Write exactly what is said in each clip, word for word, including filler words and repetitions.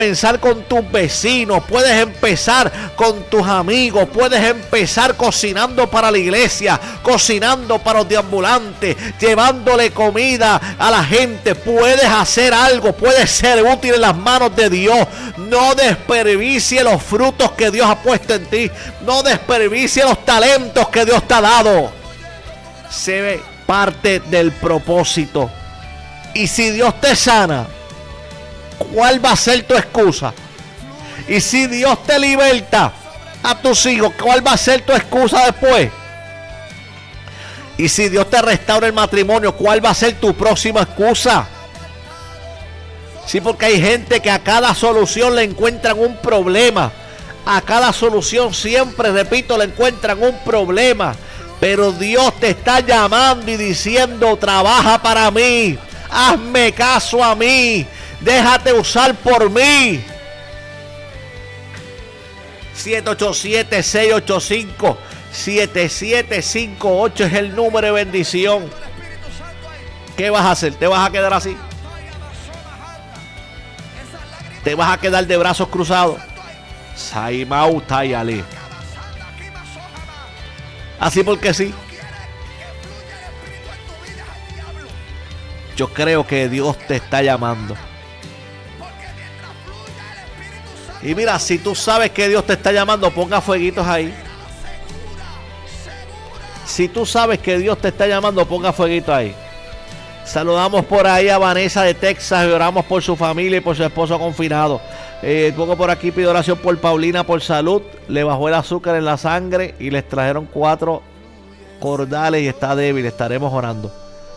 Empezar con tus vecinos, puedes empezar con tus amigos, puedes empezar cocinando para la iglesia, cocinando para los deambulantes, llevándole comida a la gente. Puedes hacer algo, puedes ser útil en las manos de Dios. No desperdicie los frutos que Dios ha puesto en ti, no desperdicie los talentos que Dios te ha dado. Sé parte del propósito. Y si Dios te sana, ¿cuál va a ser tu excusa? Y si Dios te liberta a tus hijos, ¿cuál va a ser tu excusa después? Y si Dios te restaura el matrimonio, ¿cuál va a ser tu próxima excusa? Sí, porque hay gente que a cada solución le encuentran un problema. A cada solución siempre, repito, le encuentran un problema. Pero Dios te está llamando y diciendo: trabaja para mí, hazme caso a mí, déjate usar por mí. siete ocho siete, seis ocho cinco, siete siete cinco ocho es el número de bendición. ¿Qué vas a hacer? ¿Te vas a quedar así? ¿Te vas a quedar de brazos cruzados? Saimau Tayale. Así porque sí. Yo creo que Dios te está llamando. Y mira, si tú sabes que Dios te está llamando, ponga fueguitos ahí. Si tú sabes que Dios te está llamando, ponga fueguitos ahí. Saludamos por ahí a Vanessa de Texas y oramos por su familia y por su esposo confinado. Eh, pongo por aquí, pido oración por Paulina por salud. Le bajó el azúcar en la sangre y les trajeron cuatro cordales y está débil. Estaremos orando.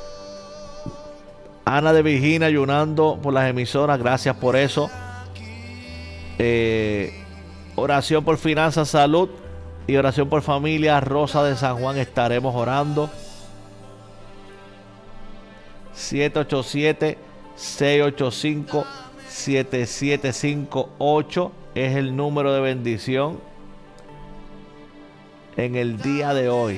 Ana de Virginia ayunando por las emisoras. Gracias por eso. Eh, oración por finanzas, salud y oración por familia. Rosa de San Juan, estaremos orando. siete ocho siete, seis ocho cinco, siete siete cinco ocho es el número de bendición en el día de hoy.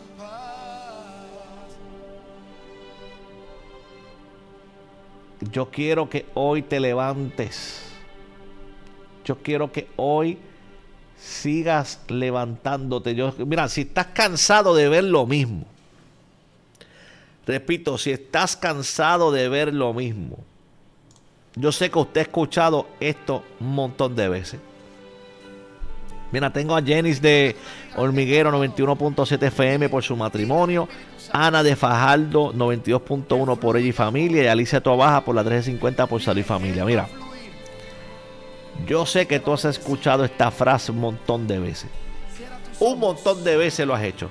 Yo quiero que hoy te levantes. Yo quiero que hoy sigas levantándote. Yo, mira, si estás cansado de ver lo mismo, repito, si estás cansado de ver lo mismo, yo sé que usted ha escuchado esto un montón de veces. Mira, tengo a Jenis de Hormiguero noventa y uno punto siete F M por su matrimonio, Ana de Fajardo noventa y dos punto uno por ella y familia, y Alicia Tobaja por la trece cincuenta por salud y familia. Mira, yo sé que tú has escuchado esta frase un montón de veces. Un montón de veces lo has hecho.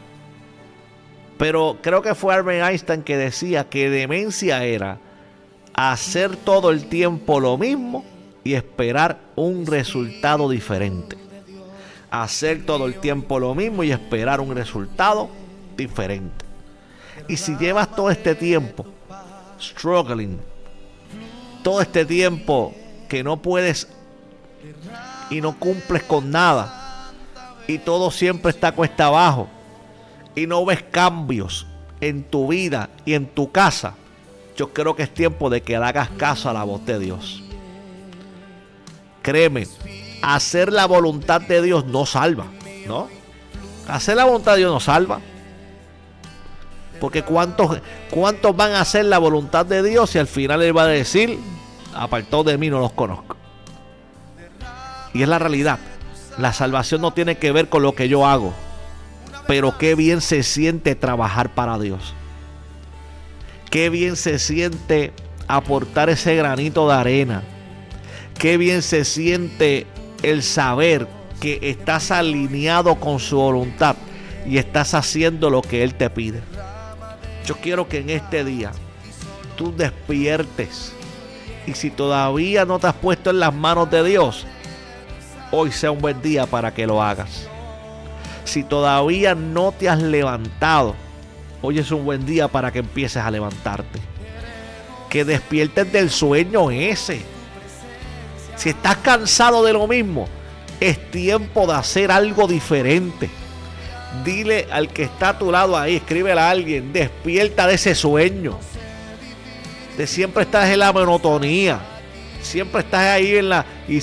Pero creo que fue Albert Einstein que decía que demencia era hacer todo el tiempo lo mismo y esperar un resultado diferente. Hacer todo el tiempo lo mismo y esperar un resultado diferente. Y si llevas todo este tiempo struggling, todo este tiempo que no puedes y no cumples con nada, y todo siempre está cuesta abajo, y no ves cambios en tu vida y en tu casa, yo creo que es tiempo de que le hagas caso a la voz de Dios. Créeme, hacer la voluntad de Dios no salva, ¿no? Hacer la voluntad de Dios no salva. Porque ¿cuántos, cuántos van a hacer la voluntad de Dios y al final Él va a decir: apartó de mí, no los conozco? Y es la realidad. La salvación no tiene que ver con lo que yo hago, pero qué bien se siente trabajar para Dios. Qué bien se siente aportar ese granito de arena. Qué bien se siente el saber que estás alineado con su voluntad y estás haciendo lo que Él te pide. Yo quiero que en este día tú despiertes, y si todavía no te has puesto en las manos de Dios, hoy sea un buen día para que lo hagas. Si todavía no te has levantado, hoy es un buen día para que empieces a levantarte. Que despiertes del sueño ese. Si estás cansado de lo mismo, es tiempo de hacer algo diferente. Dile al que está a tu lado ahí, escríbele a alguien: despierta de ese sueño, de siempre estar en la monotonía, siempre estás ahí en la y